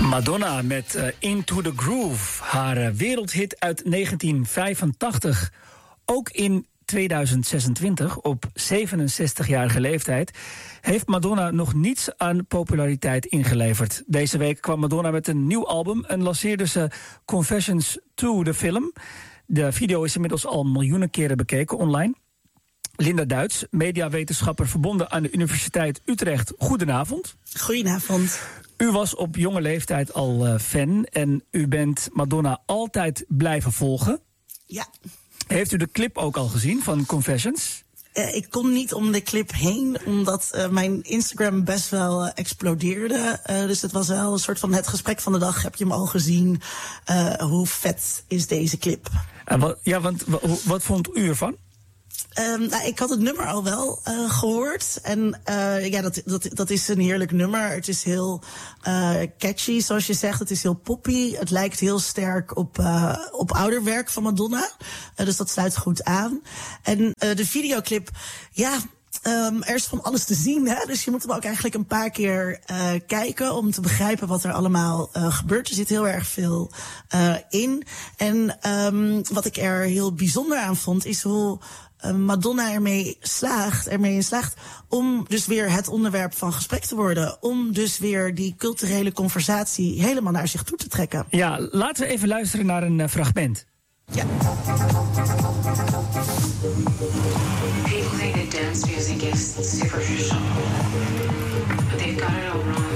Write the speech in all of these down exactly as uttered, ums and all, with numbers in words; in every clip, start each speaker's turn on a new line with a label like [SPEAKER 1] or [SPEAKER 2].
[SPEAKER 1] Madonna met uh, Into the Groove, haar uh, wereldhit uit negentien vijfentachtig. Ook in tweeduizend zesentwintig, op zevenenzestigjarige leeftijd, heeft Madonna nog niets aan populariteit ingeleverd. Deze week kwam Madonna met een nieuw album en lanceerde ze Confessions two, de film. De video is inmiddels al miljoenen keren bekeken online. Linda Duits, mediawetenschapper verbonden aan de Universiteit Utrecht. Goedenavond.
[SPEAKER 2] Goedenavond.
[SPEAKER 1] U was op jonge leeftijd al uh, fan en u bent Madonna altijd blijven volgen.
[SPEAKER 2] Ja.
[SPEAKER 1] Heeft u de clip ook al gezien van Confessions?
[SPEAKER 2] Uh, ik kon niet om de clip heen, omdat uh, mijn Instagram best wel uh, explodeerde. Uh, dus het was wel een soort van het gesprek van de dag. Heb je hem al gezien? Uh, hoe vet is deze clip?
[SPEAKER 1] En wat, ja, want wat, wat vond u ervan?
[SPEAKER 2] Um, nou, ik had het nummer al wel uh, gehoord. En uh, ja, dat, dat, dat is een heerlijk nummer. Het is heel uh, catchy, zoals je zegt. Het is heel poppy. Het lijkt heel sterk op, uh, op ouder werk van Madonna. Uh, dus dat sluit goed aan. En uh, de videoclip, ja... Um, er is van alles te zien, hè? Dus je moet hem ook eigenlijk een paar keer uh, kijken om te begrijpen wat er allemaal uh, gebeurt. Er zit heel erg veel uh, in. En um, wat ik er heel bijzonder aan vond, is hoe uh, Madonna ermee slaagt, ermee in slaagt om dus weer het onderwerp van gesprek te worden. Om dus weer die culturele conversatie helemaal naar zich toe te trekken.
[SPEAKER 1] Ja, laten we even luisteren naar een uh, fragment.
[SPEAKER 2] Ja.
[SPEAKER 3] People think that dance music is superficial, but they've got it all wrong.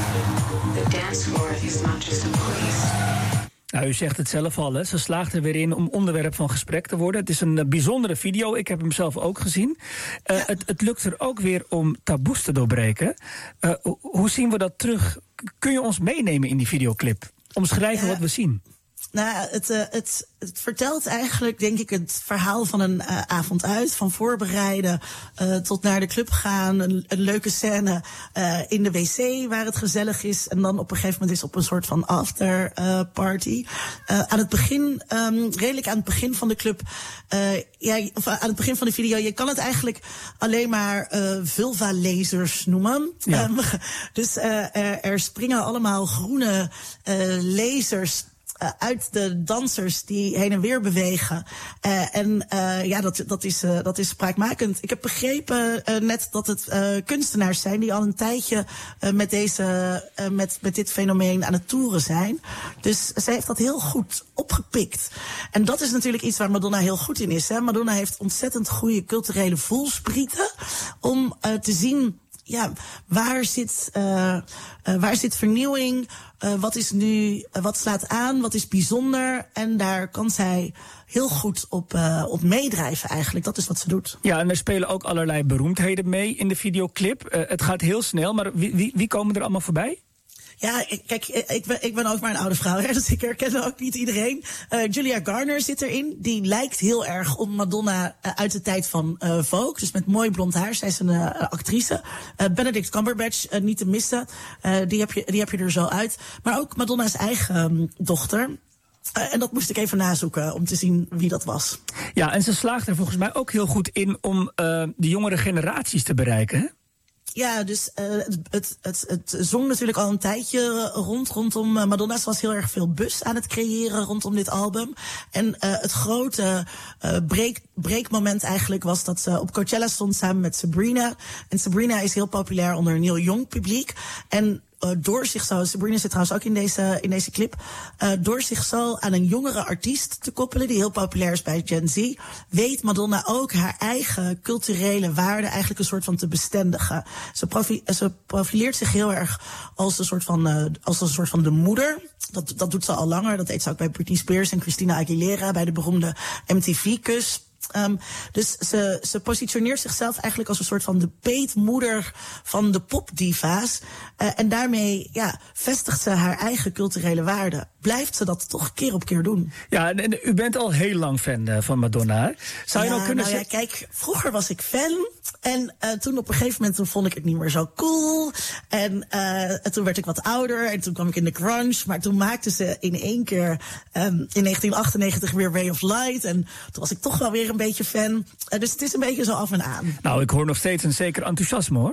[SPEAKER 3] The dance floor is not just a place.
[SPEAKER 1] Nou, u zegt het zelf al, hè. Ze slaagt er weer in om onderwerp van gesprek te worden. Het is een uh, bijzondere video, ik heb hem zelf ook gezien. Uh, ja. het, het lukt er ook weer om taboes te doorbreken. Uh, hoe zien we dat terug? Kun je ons meenemen in die videoclip? Omschrijven ja. wat we zien.
[SPEAKER 2] Nou, het, uh, het, het vertelt eigenlijk, denk ik, het verhaal van een uh, avond uit. Van voorbereiden uh, tot naar de club gaan. Een, een leuke scène uh, in de wc waar het gezellig is. En dan op een gegeven moment is op een soort van after uh, party. Uh, aan het begin, um, redelijk aan het begin van de club. Uh, ja, of aan het begin van de video. Je kan het eigenlijk alleen maar uh, vulva-lasers noemen.
[SPEAKER 1] Ja. Um,
[SPEAKER 2] dus uh, er, er springen allemaal groene uh, lasers Uh, uit de dansers die heen en weer bewegen. Uh, en uh, ja, dat, dat, is, uh, dat is spraakmakend. Ik heb begrepen uh, net dat het uh, kunstenaars zijn die al een tijdje uh, met, deze, uh, met, met dit fenomeen aan het toeren zijn. Dus zij heeft dat heel goed opgepikt. En dat is natuurlijk iets waar Madonna heel goed in is. Hè? Madonna heeft ontzettend goede culturele voelsprieten om uh, te zien, ja, waar zit, uh, uh, waar zit vernieuwing? Uh, wat is nu, uh, wat slaat aan? Wat is bijzonder? En daar kan zij heel goed op, uh, op meedrijven eigenlijk. Dat is wat ze doet.
[SPEAKER 1] Ja, en er spelen ook allerlei beroemdheden mee in de videoclip. Uh, het gaat heel snel, maar wie, wie, wie komen er allemaal voorbij?
[SPEAKER 2] Ja, kijk, ik ben, ik ben ook maar een oude vrouw, hè, dus ik herken ook niet iedereen. Uh, Julia Garner zit erin. Die lijkt heel erg op Madonna uh, uit de tijd van uh, Vogue. Dus met mooi blond haar. Zij is een uh, actrice. Uh, Benedict Cumberbatch, uh, niet te missen. Uh, die, heb je, die heb je er zo uit. Maar ook Madonna's eigen um, dochter. Uh, en dat moest ik even nazoeken om te zien wie dat was.
[SPEAKER 1] Ja, en ze slaagt er volgens mij ook heel goed in om uh, de jongere generaties te bereiken, hè?
[SPEAKER 2] Ja, dus uh, het, het, het, het zong natuurlijk al een tijdje rond, rondom uh, Madonna. Ze was heel erg veel buzz aan het creëren rondom dit album. En uh, het grote uh, break, breakmoment eigenlijk was dat ze op Coachella stond samen met Sabrina. En Sabrina is heel populair onder een heel jong publiek. En Uh, door zich zo, Sabrina zit trouwens ook in deze, in deze clip, uh, door zich zo aan een jongere artiest te koppelen, die heel populair is bij Gen Z, weet Madonna ook haar eigen culturele waarden eigenlijk een soort van te bestendigen. Ze, profi- ze profileert zich heel erg als een soort van, uh, als een soort van de moeder. Dat, dat doet ze al langer. Dat deed ze ook bij Britney Spears en Christina Aguilera, bij de beroemde M T V-kus. Um, dus ze, ze positioneert zichzelf eigenlijk als een soort van de peetmoeder van de popdiva's. Uh, en daarmee ja, vestigt ze haar eigen culturele waarden. Blijft ze dat toch keer op keer doen.
[SPEAKER 1] Ja, en, en u bent al heel lang fan uh, van Madonna. Zou je
[SPEAKER 2] ja,
[SPEAKER 1] nou kunnen
[SPEAKER 2] nou
[SPEAKER 1] zeggen...
[SPEAKER 2] Ja, kijk, vroeger was ik fan. En uh, toen op een gegeven moment toen vond ik het niet meer zo cool. En uh, toen werd ik wat ouder en toen kwam ik in de grunge. Maar toen maakte ze in één keer um, in negentien achtennegentig weer Ray of Light. En toen was ik toch wel weer een beetje fan. Uh, dus het is een beetje zo af en aan.
[SPEAKER 1] Nou, ik hoor nog steeds een zeker enthousiasme, hoor.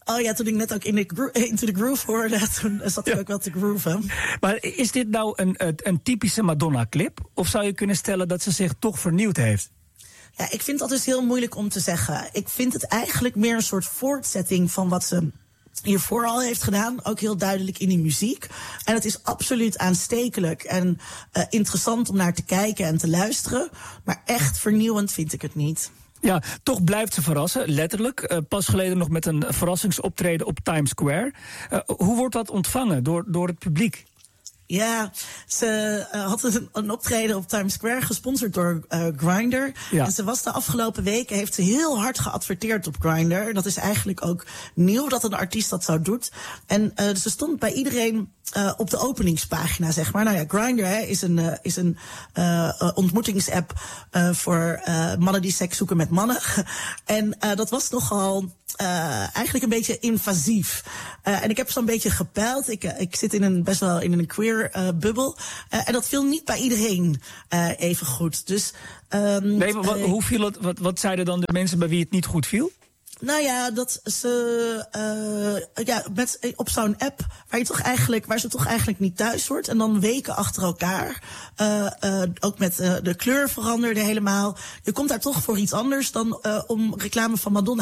[SPEAKER 2] Oh ja, toen ik net ook in de gro- Into the Groove hoorde, toen zat ik
[SPEAKER 1] Ja.
[SPEAKER 2] ook wel te grooven.
[SPEAKER 1] Maar is dit nou een, een typische Madonna-clip? Of zou je kunnen stellen dat ze zich toch vernieuwd heeft?
[SPEAKER 2] Ja, ik vind dat dus heel moeilijk om te zeggen. Ik vind het eigenlijk meer een soort voortzetting van wat ze hiervoor al heeft gedaan. Ook heel duidelijk in die muziek. En het is absoluut aanstekelijk en uh, interessant om naar te kijken en te luisteren. Maar echt vernieuwend vind ik het niet.
[SPEAKER 1] Ja, toch blijft ze verrassen, letterlijk. Uh, pas geleden nog met een verrassingsoptreden op Times Square. Uh, hoe wordt dat ontvangen door, door het publiek?
[SPEAKER 2] Ja, ze uh, had een, een optreden op Times Square, gesponsord door uh, Grindr.
[SPEAKER 1] Ja.
[SPEAKER 2] En ze was de afgelopen weken, heeft ze heel hard geadverteerd op Grindr. Dat is eigenlijk ook nieuw dat een artiest dat zo doet. En uh, ze stond bij iedereen uh, op de openingspagina, zeg maar. Nou ja, Grindr hè, is een, uh, is een uh, ontmoetingsapp uh, voor uh, mannen die seks zoeken met mannen. En uh, dat was nogal Uh, eigenlijk een beetje invasief. Uh, en ik heb zo'n beetje gepeild. Ik, uh, ik zit in een best wel in een queer uh, bubbel. Uh, en dat viel niet bij iedereen uh, even goed. Dus, um,
[SPEAKER 1] Nee, maar wat, uh, hoe viel het, wat, wat zeiden dan de mensen bij wie het niet goed viel?
[SPEAKER 2] Nou ja, dat ze uh, ja, met, op zo'n app waar je toch eigenlijk, waar ze toch eigenlijk niet thuis hoort. En dan weken achter elkaar. Uh, uh, ook met uh, de kleur veranderde helemaal. Je komt daar toch voor iets anders dan uh, om reclame van Madonna